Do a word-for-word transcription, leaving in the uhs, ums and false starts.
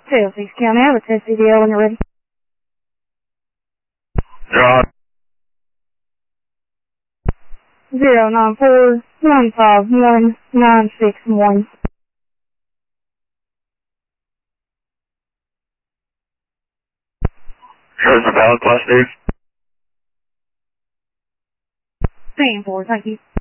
Fairfax County, I have a test C D L when you're ready. John. Zero nine four one five one nine six one. Here's the valid class, Dave. Paying for, thank you.